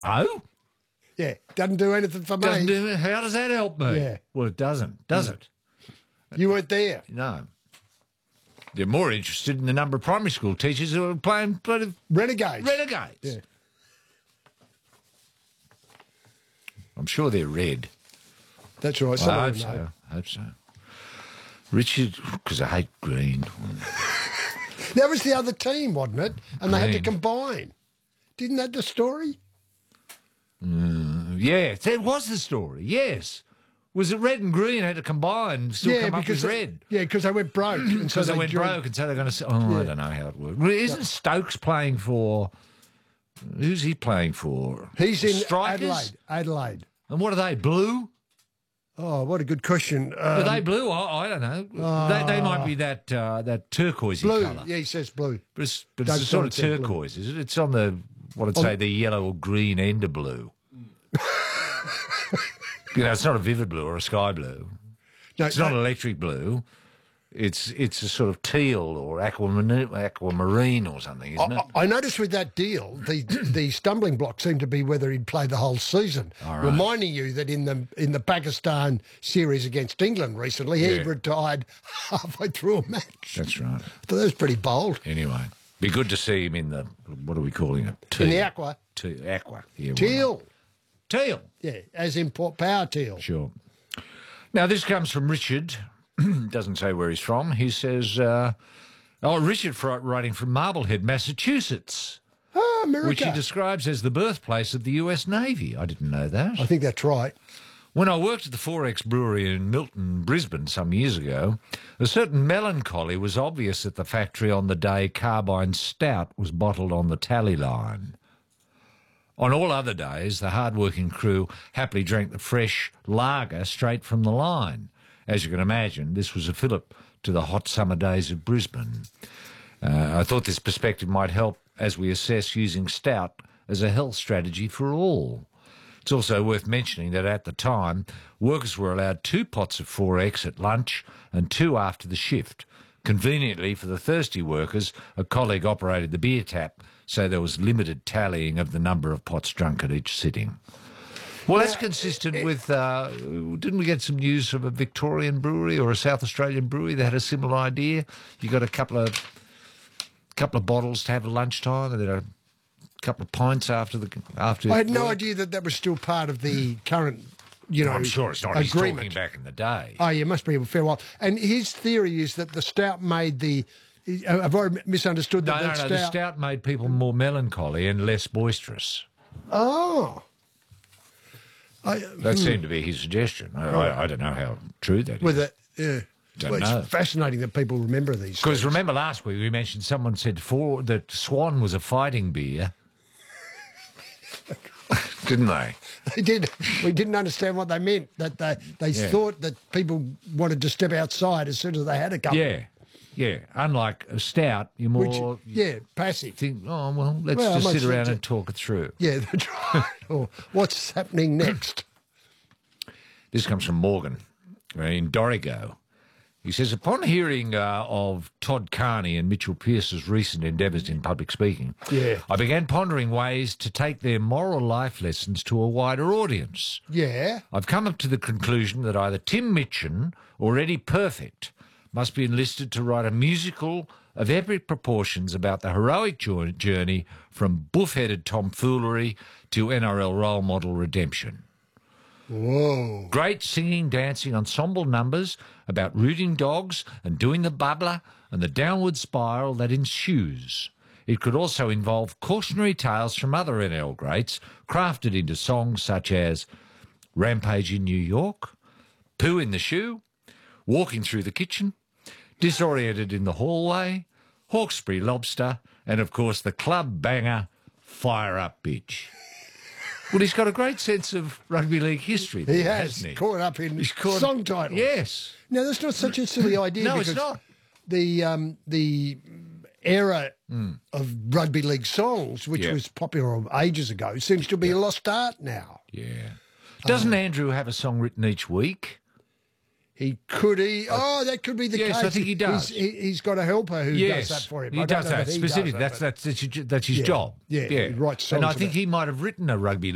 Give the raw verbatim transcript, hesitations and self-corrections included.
Oh? Yeah, doesn't do anything for Doesn't me. do, how does that help me? Yeah. Well, it doesn't, does Mm. it? You weren't there. No. They're more interested in the number of primary school teachers who are playing bloody Renegades. Renegades. Yeah. I'm sure they're red. That's right. Well, Some I hope of them know. so. I hope so. Richard, because I hate green. That was the other team, wasn't it? And they had to Green. combine. Didn't that the story? Mm, yeah, that was the story, yes. Was it red and green had to combine and still yeah, come up because with they, red? yeah, because they went broke. and so Because they, went joined- broke and so they're going to say, oh, Yeah. I don't know how it works. Well, isn't Stokes playing for, who's he playing for? He's in Strikers? Adelaide. Adelaide. And what are they, blue? Oh, what a good question. Um, Are they blue? I, I don't know. they, they might be that uh, that turquoisey blue? colour. Yeah, he says blue. But it's, but Don't it's a sort of tell it said blue. turquoise, is it? It's on the, what I'd On- say, the yellow or green end of blue. You know, it's not a vivid blue or a sky blue. No, It's not no, electric blue. It's it's a sort of teal or aquamarine, aquamarine or something, isn't it? I, I noticed with that deal, the the stumbling block seemed to be whether he'd play the whole season. All right. Reminding you that in the in the Pakistan series against England recently, he Yeah. retired halfway through a match. That's right. I thought that was pretty bold. Anyway, be good to see him in the, what are we calling it? Teal. In the aqua. Teal. Aqua. Yeah, why Teal. not? Teal. Yeah, as in Port Power teal. Sure. Now, this comes from Richard. Doesn't say where he's from. He says, uh, oh, Richard fr- writing from Marblehead, Massachusetts, Oh, America. which he describes as the birthplace of the U S Navy. I didn't know that. I think that's right. When I worked at the four X Brewery in Milton, Brisbane, some years ago, a certain melancholy was obvious at the factory on the day Carbine Stout was bottled on the tally line. On all other days, the hard-working crew happily drank the fresh lager straight from the line. As you can imagine, this was a fillip to the hot summer days of Brisbane. Uh, I thought this perspective might help as we assess using stout as a health strategy for all. It's also worth mentioning that at the time, workers were allowed two pots of four X at lunch and two after the shift. Conveniently for the thirsty workers, a colleague operated the beer tap, so there was limited tallying of the number of pots drunk at each sitting. Well, that's consistent with, uh, didn't we get some news from a Victorian brewery or a South Australian brewery that had a similar idea? You got a couple of couple of bottles to have at lunchtime and then a couple of pints after the after. I had no work. idea that that was still part of the current, you know, I'm sure it's not. He's agreement. talking back in the day. Oh, yeah, must be a fair while. And his theory is that the stout made the. I've already misunderstood no, that. no, that no. stout. The stout made people more melancholy and less boisterous. Oh. I, That seemed to be his suggestion. I, I, I don't know how true that is. with it, yeah. Don't well, know. it's fascinating that people remember these. Because things. remember last week we mentioned someone said for, that Swan was a fighting beer. Didn't they? They did. We didn't understand what they meant. That they they Yeah. thought that people wanted to step outside as soon as they had a couple. Yeah, yeah. Unlike a stout, you're more... Which, yeah, passive. think, oh, well, let's Well, just I sit might around sit- and talk it through. Yeah, that's right. Or what's happening next? This comes from Morgan uh, in Dorrigo. He says, upon hearing uh, of Todd Carney and Mitchell Pearce's recent endeavours in public speaking, Yeah. I began pondering ways to take their moral life lessons to a wider audience. Yeah. I've come up to the conclusion that either Tim Mitchin or Eddie Perfect must be enlisted to write a musical of epic proportions about the heroic jour- journey from buff-headed tomfoolery to N R L role model redemption. Whoa. Great singing, dancing, ensemble numbers about rooting dogs and doing the bubbler and the downward spiral that ensues. It could also involve cautionary tales from other N L greats, crafted into songs such as Rampage in New York, Poo in the Shoe, Walking Through the Kitchen, Disoriented in the Hallway, Hawkesbury Lobster, and, of course, the club banger, Fire Up Bitch. Well, he's got a great sense of rugby league history, He there, has hasn't he? caught up in He's caught- song titles. Yes. Now, that's not such a silly idea. No, because it's not. The um, the era of rugby league songs, which Yeah. was popular ages ago, seems to be a lost art now. Yeah. Doesn't Andrew have a song written each week? He could he? Oh, that could be the Yes, case. I think he does. He's, he, he's got a helper who Yes, does that for him. he I don't does know that he specifically. does That's, that, that's that's his, that's his Yeah, job. yeah, he writes and songs I think about- he might have written a rugby